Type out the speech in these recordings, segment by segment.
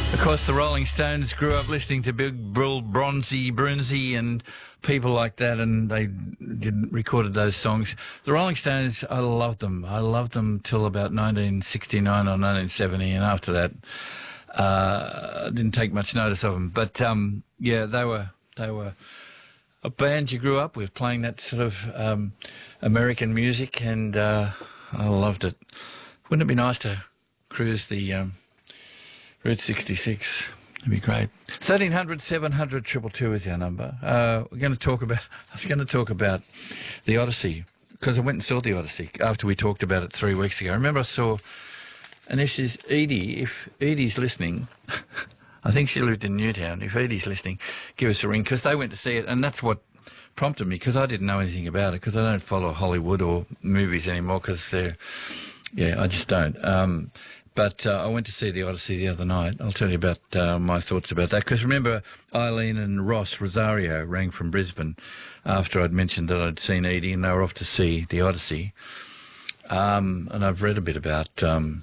Of course, the Rolling Stones grew up listening to Big Bill Brunsey and people like that, and they recorded those songs. The Rolling Stones, I loved them. I loved them till about 1969 or 1970, and after that, I didn't take much notice of them. But yeah, they were a band you grew up with, playing that sort of American music, and I loved it. Wouldn't it be nice to cruise the Route 66? It'd be great. 1300 700 222 is our number. I was going to talk about the Odyssey, because I went and saw the Odyssey after we talked about it 3 weeks ago. I remember I saw, and this is Edie. If Edie's listening, I think she lived in Newtown. If Edie's listening, give us a ring, because they went to see it, and that's what prompted me, because I didn't know anything about it, because I don't follow Hollywood or movies anymore, because I just don't. But I went to see the Odyssey the other night. I'll tell you about my thoughts about that. Because remember, Eileen and Ross Rosario rang from Brisbane after I'd mentioned that I'd seen Edie, and they were off to see the Odyssey. And I've read a bit about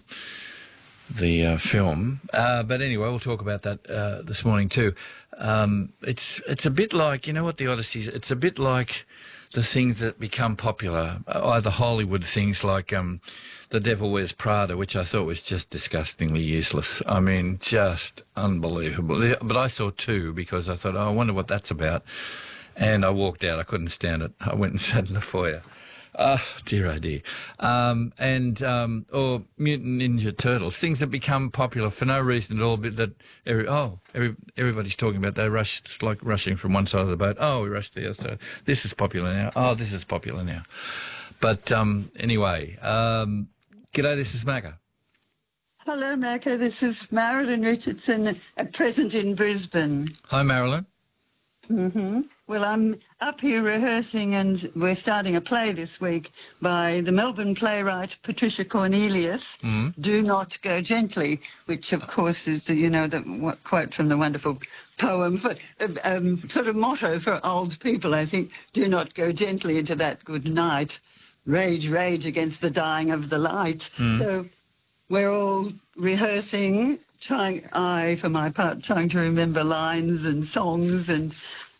the film. But anyway, we'll talk about that this morning too. It's a bit like, you know what the Odyssey is? It's a bit like the things that become popular, either Hollywood things like The Devil Wears Prada, which I thought was just disgustingly useless. I mean, just unbelievable. But I saw two, because I thought, I wonder what that's about. And I walked out. I couldn't stand it. I went and sat in the foyer. Dear, oh dear. Or Mutant Ninja Turtles, things that become popular for no reason at all, but that everybody's talking about. They rush, it's like rushing from one side of the boat. Oh, we rushed the other side. This is popular now. Oh, this is popular now. But anyway, g'day, this is Macca. Hello, Macca. This is Marilyn Richardson, at present in Brisbane. Hi, Marilyn. Well, I'm up here rehearsing, and we're starting a play this week by the Melbourne playwright Patricia Cornelius, Do Not Go Gently, which, of course, is, the quote from the wonderful poem, sort of motto for old people, I think. Do not go gently into that good night. Rage, rage against the dying of the light. So we're all rehearsing, for my part, trying to remember lines and songs and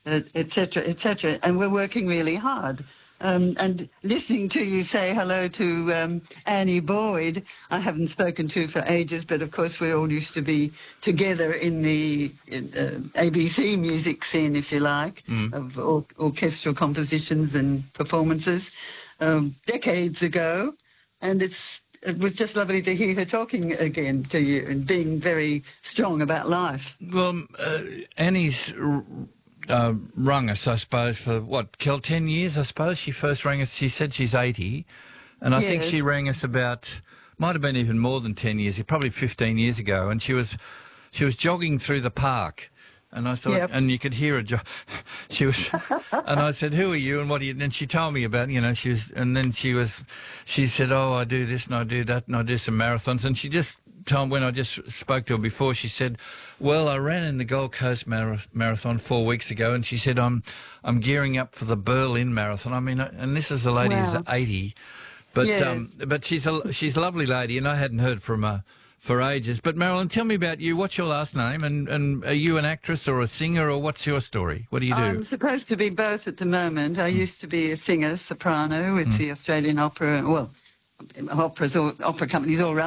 etc., and we're working really hard. And listening to you say hello to Annie Boyd, I haven't spoken to for ages, but of course we all used to be together in the ABC music scene, if you like, of orchestral compositions and performances decades ago, and it was just lovely to hear her talking again to you and being very strong about life. Well, Annie's rung us, I suppose, for 10 years, I suppose. She first rang us, she said she's 80, and I think she rang us about, might have been even more than 10 years, probably 15 years ago, and she was jogging through the park. And I thought, and you could hear her. She was, and I said, "Who are you? And what do you?" And she told me about, she said, "Oh, I do this and I do that and I do some marathons." And she just told, when I just spoke to her before, she said, "Well, I ran in the Gold Coast Marathon 4 weeks ago," and she said, "I'm gearing up for the Berlin Marathon." I mean, and this is a lady who's 80, but she's a lovely lady, and I hadn't heard from her for ages. But Marilyn, tell me about you. What's your last name? And are you an actress or a singer, or what's your story? What do you do? I'm supposed to be both at the moment. I used to be a singer, soprano, with the Australian Opera, opera companies all around